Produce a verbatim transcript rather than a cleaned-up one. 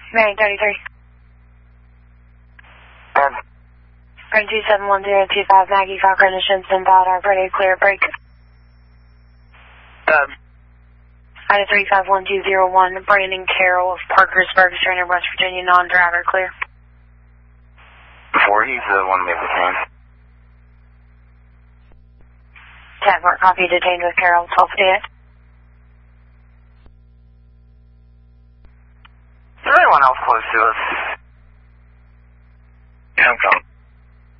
Mary thirty-three. Um, Brandon two seven one zero two five, Maggie Cochran and Shinson, Ballard, ready to clear, break. um, Item three five one two zero one, Brandon Carroll of Parkersburg, Strainer, West Virginia, non-driver, clear. Before he's the one made the change. Tag mark copy detained with Carroll, twelve fifty-eight. Is there anyone else close to us? Yeah, I'm coming.